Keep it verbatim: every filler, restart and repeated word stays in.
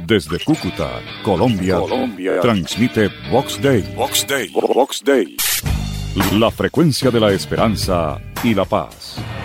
Desde Cúcuta, Colombia, Colombia, transmite Vox Day. Vox Day. Vox Day. La frecuencia de la esperanza y la paz.